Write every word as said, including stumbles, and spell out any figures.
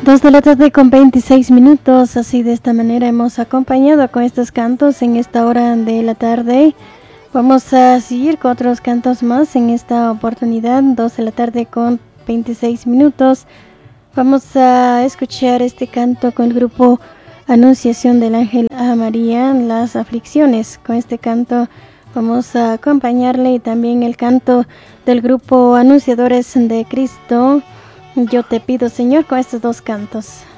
Dos de la tarde con veintiséis minutos, así de esta manera hemos acompañado con estos cantos en esta hora de la tarde. Vamos a seguir con otros cantos más en esta oportunidad, dos de la tarde con veintiséis minutos. Vamos a escuchar este canto con el grupo Anunciación del Ángel a María, Las Aflicciones. Con este canto vamos a acompañarle y también el canto del grupo Anunciadores de Cristo, Yo te pido, Señor, con estos dos cantos.